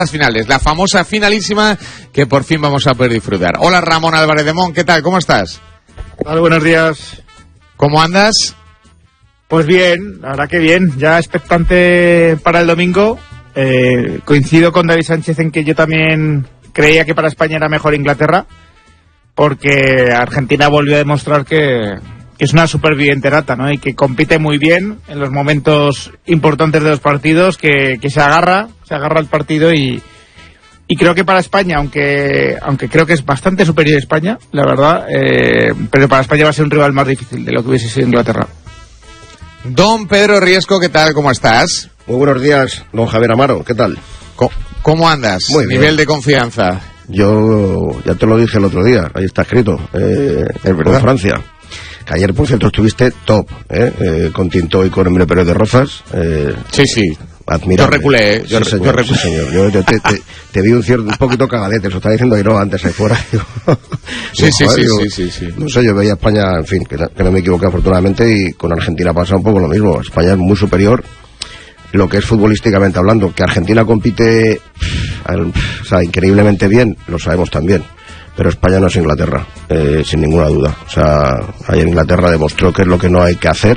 Las finales, la famosa finalísima que por fin vamos a poder disfrutar. Hola Ramón Álvarez de Mon, ¿qué tal? ¿Cómo estás? Hola, buenos días. ¿Cómo andas? Pues bien, la verdad que bien, ya expectante para el domingo. Coincido con David Sánchez en que yo también creía que para España era mejor Inglaterra, porque Argentina volvió a demostrar que es una superviviente nata, ¿no? Y que compite muy bien en los momentos importantes de los partidos, que se agarra al partido y creo que para España, aunque creo que es bastante superior a España, la verdad, pero para España va a ser un rival más difícil de lo que hubiese sido Inglaterra. Don Pedro Riesco, ¿qué tal? ¿Cómo estás? Muy buenos días, don Javier Amaro, ¿qué tal? ¿Cómo andas? Muy bien. Nivel de confianza. Yo ya te lo dije el otro día, ahí está escrito, es verdad. con Francia. Que ayer, por cierto, estuviste top, con Tinto y con Emre Pérez de Rozas. Sí. Admirable. Yo reculé, Sí, señor. Yo te vi un poquito cagadete, se lo estaba diciendo Airo antes ahí fuera. Sí. No sé, yo veía a España, en fin, que no me equivoqué afortunadamente, y con Argentina pasa un poco lo mismo. España es muy superior, lo que es futbolísticamente hablando. Que Argentina compite, increíblemente bien, lo sabemos también. Pero España no es Inglaterra, sin ninguna duda. O sea, ayer Inglaterra demostró que es lo que no hay que hacer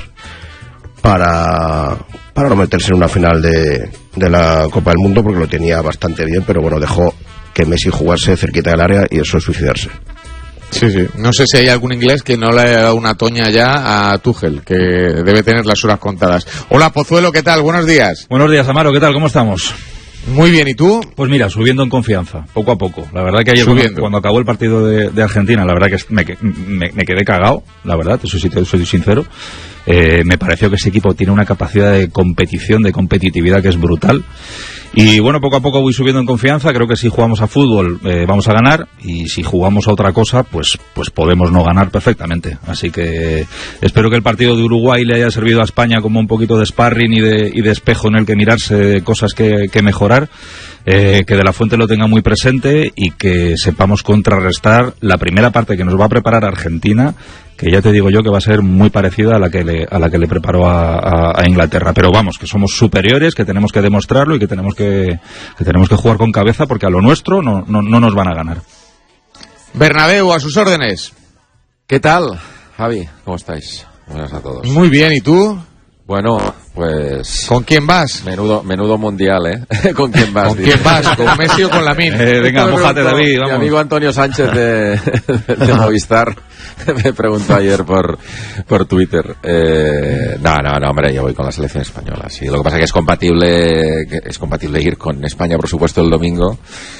para no meterse en una final de la Copa del Mundo, porque lo tenía bastante bien, pero bueno, dejó que Messi jugase cerquita del área y eso es suicidarse. Sí. No sé si hay algún inglés que no le haya dado una toña ya a Tuchel, que debe tener las horas contadas. Hola Pozuelo, ¿qué tal? Buenos días. Buenos días, Amaro, ¿qué tal? ¿Cómo estamos? Muy bien, ¿y tú? Pues mira, subiendo en confianza, poco a poco. La verdad que ayer cuando acabó el partido de Argentina, la verdad que me quedé cagado, la verdad, eso sí soy sincero. Me pareció que ese equipo tiene una capacidad de competición, de competitividad que es brutal. Y bueno, poco a poco voy subiendo en confianza. Creo que si jugamos a fútbol vamos a ganar, y si jugamos a otra cosa, pues podemos no ganar perfectamente. Así que espero que el partido de Uruguay le haya servido a España como un poquito de sparring y de espejo en el que mirarse cosas que mejorar. Que De La Fuente lo tenga muy presente y que sepamos contrarrestar la primera parte que nos va a preparar Argentina, que ya te digo yo que va a ser muy parecida a la que le preparó a Inglaterra. Pero vamos, que somos superiores, que tenemos que demostrarlo y que tenemos que jugar con cabeza, porque a lo nuestro no nos van a ganar. Bernabéu, a sus órdenes. ¿Qué tal, Javi? ¿Cómo estáis? Buenas a todos. Muy bien, ¿y tú? Bueno, pues... ¿Con quién vas? Menudo mundial, ¿eh? ¿Con quién vas? ¿Con quién vas? ¿Con Messi o con Lamine? Venga, mójate, David, vamos. Mi amigo Antonio Sánchez de Movistar me preguntó ayer por Twitter. No, hombre, yo voy con la selección española. Sí, lo que pasa es que es compatible ir con España, por supuesto, el domingo.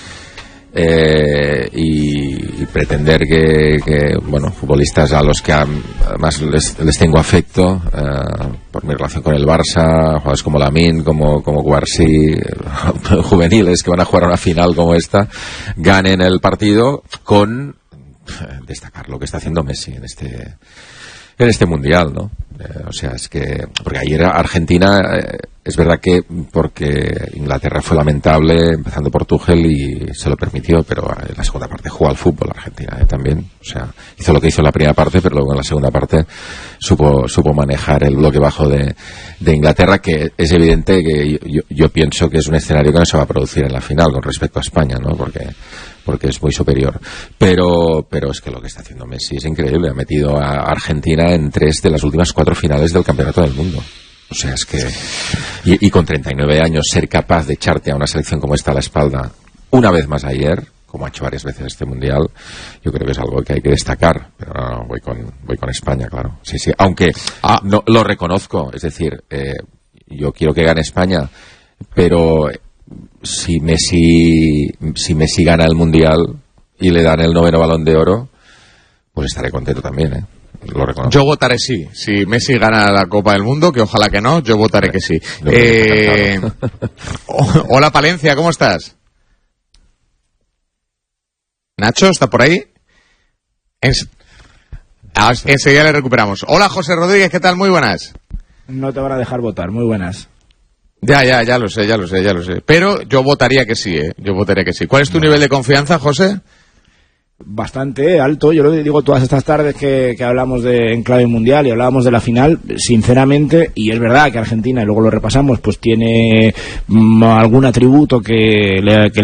Y pretender que futbolistas a los que además les tengo afecto, por mi relación con el Barça, jugadores como Lamine, como Guarsí, juveniles que van a jugar una final como esta, ganen el partido, con destacar lo que está haciendo Messi en este mundial, ¿no? O sea, es que porque ayer Argentina, es verdad que porque Inglaterra fue lamentable, empezando por Tuchel, y se lo permitió, pero en la segunda parte jugó al fútbol Argentina, también. O sea, hizo lo que hizo en la primera parte, pero luego en la segunda parte supo manejar el bloque bajo de Inglaterra, que es evidente que yo pienso que es un escenario que no se va a producir en la final con respecto a España, ¿no? Porque es muy superior. Pero es que lo que está haciendo Messi es increíble. Ha metido a Argentina en 3 de las últimas 4 finales del Campeonato del Mundo. O sea, es que... Y con 39 años, ser capaz de echarte a una selección como esta a la espalda, una vez más ayer, como ha hecho varias veces este Mundial, yo creo que es algo que hay que destacar. Pero no, voy con España, claro. Sí. Aunque no lo reconozco. Es decir, yo quiero que gane España, pero... Si Messi gana el Mundial y le dan el 9º Balón de Oro, pues estaré contento también, ¿eh? Lo reconozco. Yo votaré sí. Si Messi gana la Copa del Mundo, que ojalá que no, yo votaré que sí. Hola Palencia, ¿cómo estás? Nacho, ¿está por ahí? Enseguida le recuperamos. Hola José Rodríguez, ¿qué tal? Muy buenas. No te van a dejar votar, muy buenas. Ya lo sé. Pero yo votaría que sí, Yo votaría que sí. ¿Cuál es tu nivel de confianza, José? bastante alto. Yo lo digo todas estas tardes que hablamos de en clave mundial y hablábamos de la final, sinceramente, y es verdad que Argentina, y luego lo repasamos, pues tiene algún atributo que le